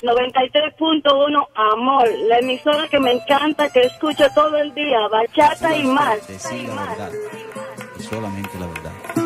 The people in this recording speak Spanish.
93.1 Amor, la emisora que me encanta, que escucho todo el día, bachata y más. Sí, la verdad. Y solamente la verdad.